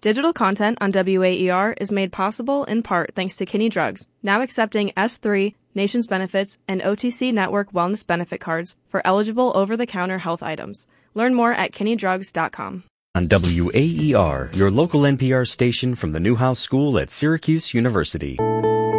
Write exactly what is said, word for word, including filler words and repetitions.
Digital content on W A E R is made possible in part thanks to Kinney Drugs, now accepting S three, Nations Benefits, and O T C Network Wellness Benefit Cards for eligible over-the-counter health items. Learn more at kinney drugs dot com. On W A E R, your local N P R station from the Newhouse School at Syracuse University.